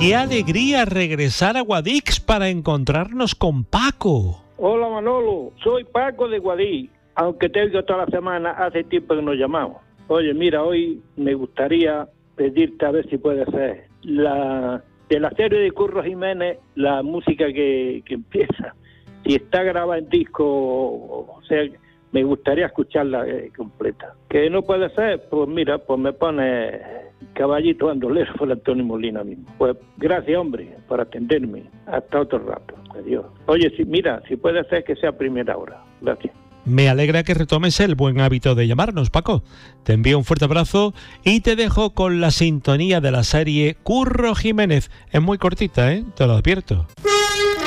Qué alegría regresar a Guadix para encontrarnos con Paco. Hola Manolo, soy Paco de Guadix, aunque te oigo toda la semana, hace tiempo que nos llamamos. Oye, mira, hoy me gustaría pedirte a ver si puede ser de la serie de Curro Jiménez, la música que empieza. Si está grabada en disco, o sea, me gustaría escucharla completa. Que no puede ser, pues mira, pues me pone Caballito Bandolero por Antonio Molina mismo. Pues gracias, hombre, por atenderme. Hasta otro rato. Adiós. Oye, si puede ser que sea primera hora. Gracias. Me alegra que retomes el buen hábito de llamarnos, Paco. Te envío un fuerte abrazo y te dejo con la sintonía de la serie Curro Jiménez. Es muy cortita, te lo advierto.